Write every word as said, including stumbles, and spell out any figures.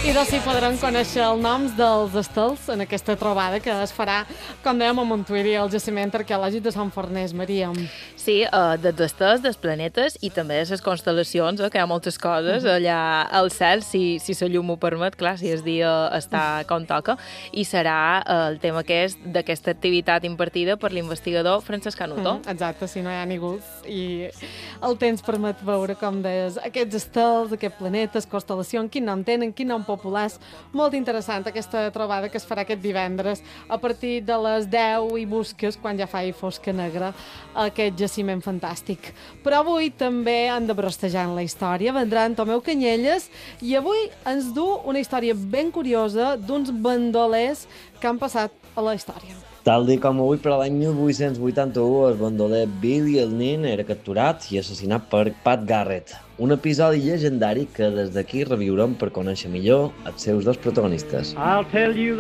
I d'ací podran conèixer els noms dels estels en aquesta trobada que es farà, com dèiem, a Montuïri, al jaciment arqueològic de Sant Farners, Maria. Sí, uh, dels estels, dels planetes i també de les constel·lacions, eh, que hi ha moltes coses allà al cel, si, si la llum ho permet, clar, si el dia està com toca, i serà uh, el tema que és d'aquesta activitat impartida per l'investigador Francesc Canutó. Mm, exacte, si no hi ha ningú. I el temps permet veure, com deies, aquests estels, aquests planetes, constel·lacions, quin nom tenen, quin nom populars. Molt interessant aquesta trobada que es farà aquest divendres a partir de les deu i busques, quan ja faci fosca negra, aquest jaciment fantàstic. Però avui també han de brostejar en la història. Vendrà en Tomeu Canyelles i avui ens du una història ben curiosa d'uns bandolers que han passat a la història. Tal dia com avui, però l'any mil vuit-cents vuitanta-u, el bandoler Billy el Nin era capturat i assassinat per Pat Garrett. Un episodi llegendari que des d'aquí reviurem per conèixer millor els seus dos protagonistes. I'll tell you